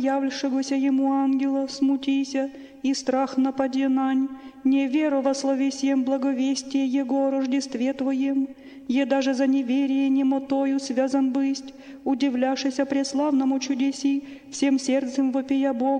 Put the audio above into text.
явившегося ему ангела, смутися, и страх нападе нань, не веру во словесием благовестие Его о Рождестве Твоем, даже за неверие немотою связан бысть, удивляшися преславному чудеси, всем сердцем вопия Богу,